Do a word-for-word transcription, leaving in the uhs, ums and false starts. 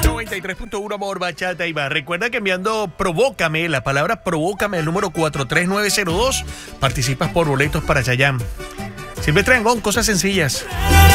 noventa y tres punto uno Amor, Bachata y más. Recuerda que enviando Provócame, la palabra Provócame, el número cuatro tres nueve cero dos, participas por boletos para Chayanne. Silvestre Dangond, cosas sencillas.